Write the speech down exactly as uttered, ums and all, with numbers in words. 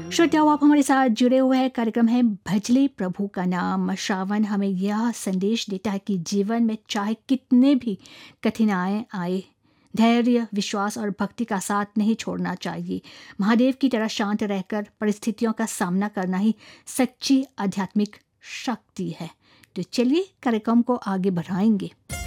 श्रोताओ, आप हमारे साथ जुड़े हुए हैं। कार्यक्रम है भजले प्रभु का नाम। श्रावण हमें यह संदेश देता है कि जीवन में चाहे कितने भी कठिनाई आए, धैर्य, विश्वास और भक्ति का साथ नहीं छोड़ना चाहिए। महादेव की तरह शांत रहकर परिस्थितियों का सामना करना ही सच्ची आध्यात्मिक शक्ति है। तो चलिए कार्यक्रम को आगे बढ़ाएंगे।